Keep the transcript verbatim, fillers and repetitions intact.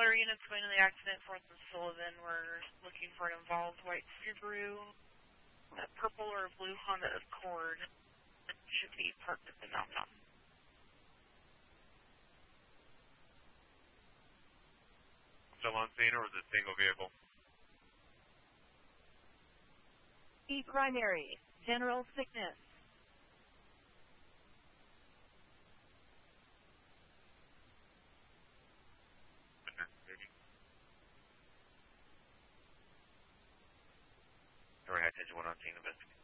all our units going to the accident, fourth and Sullivan. We're looking for an involved white Subaru. A purple or blue Honda Accord should be parked at the Mountain Mountain. Still on scene, or is it single vehicle? E primary, general sickness. Overhead, attention one on scene, investigate.